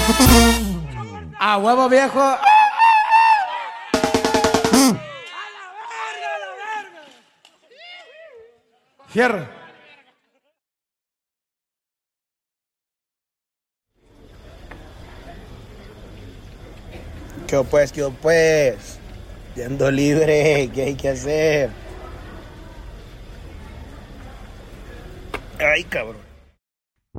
A huevo viejo. Fierro. ¿Qué pues? ¿Qué pues? Yendo libre, ¿qué hay que hacer? Ay, cabrón.